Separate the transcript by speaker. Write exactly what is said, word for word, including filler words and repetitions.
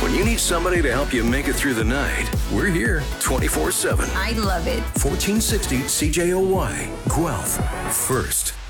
Speaker 1: When you need somebody to help you make it through the night, we're here twenty-four seven.
Speaker 2: I love it.
Speaker 1: fourteen sixty C J O Y, Guelph. First.